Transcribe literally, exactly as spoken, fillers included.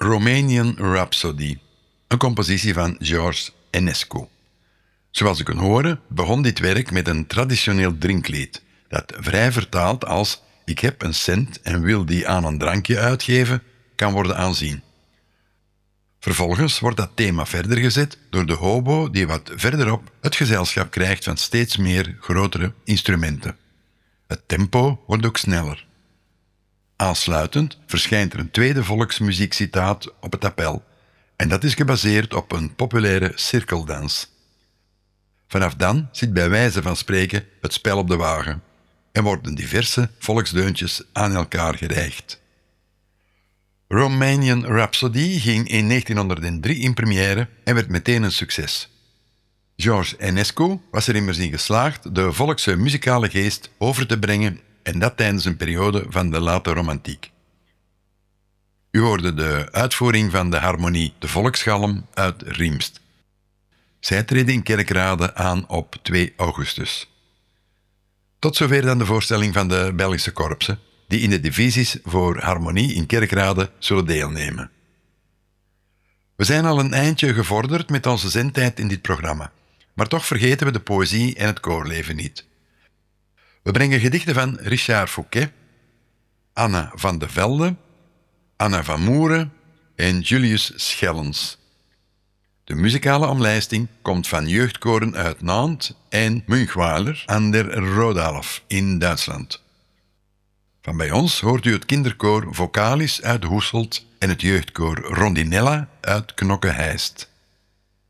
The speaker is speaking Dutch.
Romanian Rhapsody, een compositie van George Enescu. Zoals u kunt horen, begon dit werk met een traditioneel drinklied, dat vrij vertaald als "ik heb een cent en wil die aan een drankje uitgeven" kan worden aanzien. Vervolgens wordt dat thema verder gezet door de hobo die wat verderop het gezelschap krijgt van steeds meer grotere instrumenten. Het tempo wordt ook sneller. Aansluitend verschijnt er een tweede volksmuziekcitaat op het appel, en dat is gebaseerd op een populaire cirkeldans. Vanaf dan zit bij wijze van spreken het spel op de wagen en worden diverse volksdeuntjes aan elkaar gereicht. Romanian Rhapsody ging in negentienhonderddrie in première en werd meteen een succes. George Enescu was er immers in geslaagd de volkse muzikale geest over te brengen, en dat tijdens een periode van de late romantiek. U hoorde de uitvoering van de harmonie De Volksgalm uit Riemst. Zij treden in Kerkrade aan op twee augustus. Tot zover dan de voorstelling van de Belgische korpsen, die in de divisies voor harmonie in Kerkrade zullen deelnemen. We zijn al een eindje gevorderd met onze zendtijd in dit programma, maar toch vergeten we de poëzie en het koorleven niet. We brengen gedichten van Richard Fouquet, Anna van de Velde, Anna van Moeren en Julius Schellens. De muzikale omlijsting komt van jeugdkoren uit Nantes en Münchweiler aan der Rodolph in Duitsland. Van bij ons hoort u het kinderkoor Vocalis uit Hoeselt en het jeugdkoor Rondinella uit Knokke-Heist.